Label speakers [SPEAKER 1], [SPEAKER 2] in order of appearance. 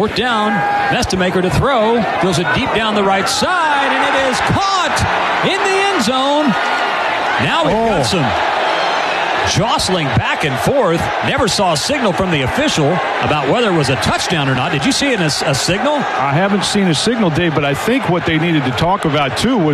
[SPEAKER 1] Fourth down. Mestamaker to throw. Throws it deep down the right side, and it is caught in the end zone. Now we've got some jostling back and forth. Never saw a signal from the official about whether it was a touchdown or not. Did you see a signal?
[SPEAKER 2] I haven't seen a signal, Dave, but I think what they needed to talk about, too, was